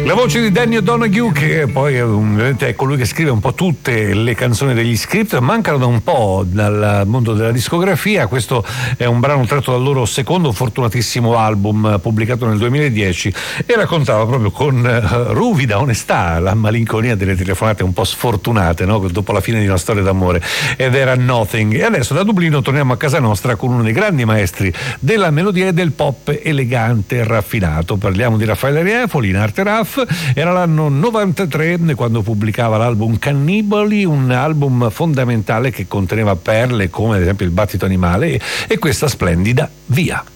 La voce di Danny O'Donoghue, che poi ovviamente è colui che scrive un po' tutte le canzoni degli Script, mancano da un po' dal mondo della discografia. Questo è un brano tratto dal loro secondo fortunatissimo album pubblicato nel 2010 e raccontava proprio con ruvida onestà la malinconia delle telefonate un po' sfortunate, no? Dopo la fine di una storia d'amore, ed era Nothing. E adesso da Dublino torniamo a casa nostra con uno dei grandi maestri della melodia e del pop elegante e raffinato. Parliamo di Raffaele Riefoli, in arte Raff. Era l'anno 93 quando pubblicava l'album Cannibali, un album fondamentale che conteneva perle come ad esempio Il battito animale e questa splendida Via.